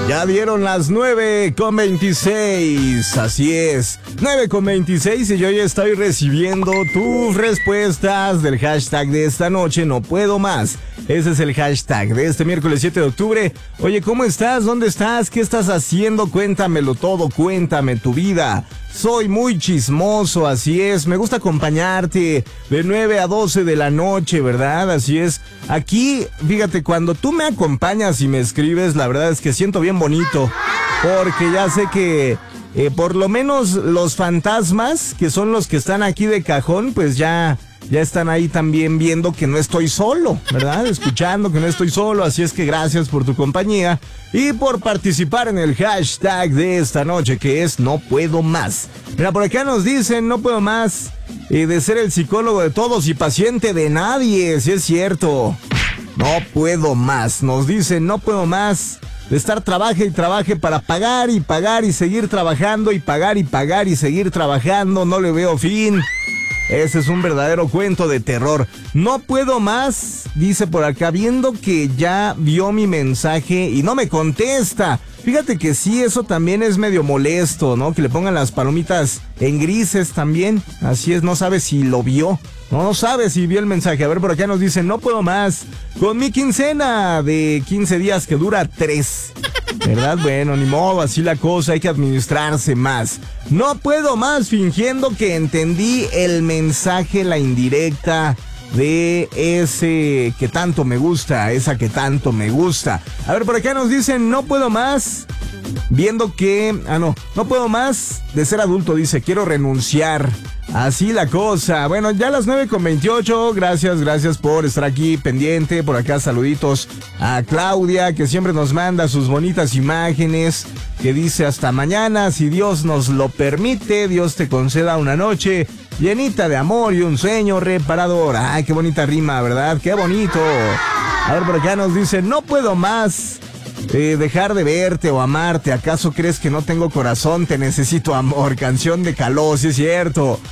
Ya dieron las 9:26, así es, 9:26 y yo ya estoy recibiendo tus respuestas del hashtag de esta noche, no puedo más. Ese es el hashtag de este miércoles 7 de octubre. Oye, ¿cómo estás? ¿Dónde estás? ¿Qué estás haciendo? Cuéntamelo todo, cuéntame tu vida. Soy muy chismoso, así es, me gusta acompañarte de 9 a 12 de la noche, ¿verdad? Así es. Aquí, fíjate, cuando tú me acompañas y me escribes, la verdad es que siento bien bonito, porque ya sé que por lo menos los fantasmas, que son los que están aquí de cajón, pues ya están ahí también viendo que no estoy solo, ¿verdad? Escuchando que no estoy solo, así es que gracias por tu compañía y por participar en el hashtag de esta noche, que es no puedo más. Mira, por acá nos dicen, no puedo más de ser el psicólogo de todos y paciente de nadie, si es cierto. No puedo más, nos dicen, no puedo más de estar trabaje y trabaje para pagar y pagar y seguir trabajando y pagar y seguir trabajando, no le veo fin. Ese es un verdadero cuento de terror. No puedo más, dice por acá, viendo que ya vio mi mensaje y no me contesta. Fíjate que sí, eso también es medio molesto, ¿no? Que le pongan las palomitas en grises también. Así es, no sabe si lo vio. No sabe si vio el mensaje. A ver, por acá nos dicen, no puedo más con mi quincena de 15 días que dura 3. ¿Verdad? Bueno, ni modo, así la cosa, hay que administrarse más. No puedo más fingiendo que entendí el mensaje, la indirecta de ese que tanto me gusta, esa que tanto me gusta. A ver, por acá nos dicen, no puedo más viendo que... no puedo más de ser adulto, dice, quiero renunciar. Así la cosa. Bueno, ya a las 9:28, gracias por estar aquí pendiente. Por acá saluditos a Claudia, que siempre nos manda sus bonitas imágenes, que dice hasta mañana, si Dios nos lo permite, Dios te conceda una noche llenita de amor y un sueño reparador. Ay, qué bonita rima, ¿verdad? Qué bonito. A ver, por acá nos dice, no puedo más dejar de verte o amarte. ¿Acaso crees que no tengo corazón? Te necesito amor. Canción de Caló, sí es cierto.